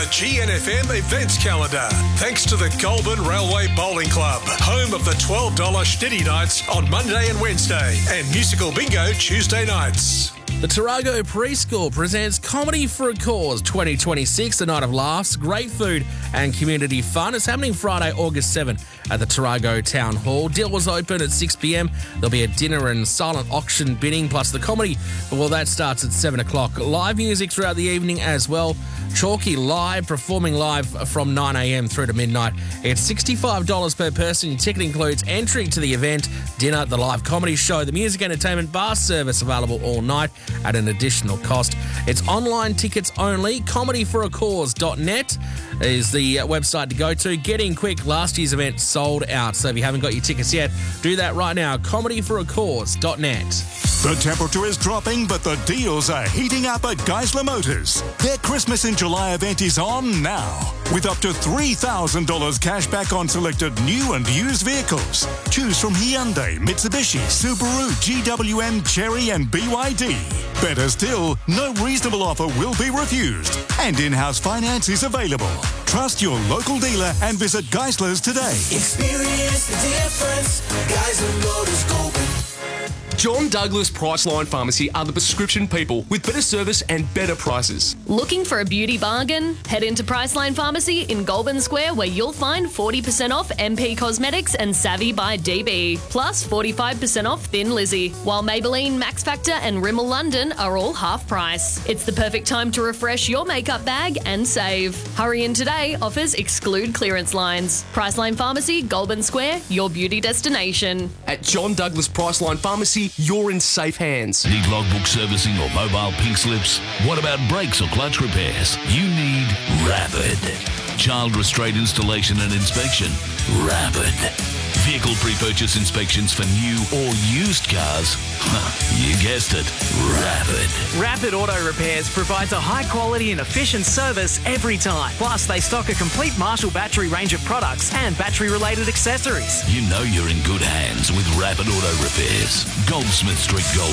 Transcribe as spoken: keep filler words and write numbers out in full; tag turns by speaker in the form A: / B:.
A: the G N F M events calendar. Thanks to the Goulburn Railway Bowling Club, home of the twelve dollars Schnitty Nights on Monday and Wednesday, and Musical Bingo Tuesday nights.
B: The Tarago Preschool presents Comedy for a Cause twenty twenty-six, a night of laughs, great food and community fun. It's happening Friday, August seventh at the Tarago Town Hall. Deals open at six p.m. There'll be a dinner and silent auction bidding, plus the comedy. Well, that starts at seven o'clock. Live music throughout the evening as well. Chalky Live, performing live from nine a.m. through to midnight. It's sixty-five dollars per person. Your ticket includes entry to the event, dinner, the live comedy show, the music entertainment bar service available all night at an additional cost. It's online tickets only. comedy for a cause dot net is the website to go to. Get in quick. Last year's event sold out. So if you haven't got your tickets yet, do that right now. comedy for a cause dot net.
C: The temperature is dropping, but the deals are heating up at Geisler Motors. Their Christmas in July event is on now, with up to three thousand dollars cash back on selected new and used vehicles. Choose from Hyundai, Mitsubishi, Subaru, G W M, Chery and B Y D. Better still, no reasonable offer will be refused, and in-house finance is available. Trust your local dealer and visit Geisler's today.
D: Experience the difference. Geisler Motors Goulburn.
E: John Douglas Priceline Pharmacy are the prescription people with better service and better prices.
F: Looking for a beauty bargain? Head into Priceline Pharmacy in Goulburn Square, where you'll find forty percent off M P Cosmetics and Savvy by D B, plus forty-five percent off Thin Lizzy, while Maybelline, Max Factor and Rimmel London are all half price. It's the perfect time to refresh your makeup bag and save. Hurry in today, offers exclude clearance lines. Priceline Pharmacy, Goulburn Square, your beauty destination.
E: At John Douglas Priceline Pharmacy, you're in safe hands.
G: Need logbook servicing or mobile pink slips? What about brakes or clutch repairs? You need Rapid. Child restraint installation and inspection? Rapid. Vehicle pre-purchase inspections for new or used cars? You guessed it, Rapid.
H: Rapid Auto Repairs provides a high quality and efficient service every time. Plus, they stock a complete Marshall battery range of products and battery-related accessories.
G: You know you're in good hands with Rapid Auto Repairs. Goldsmith Street, Goulburn.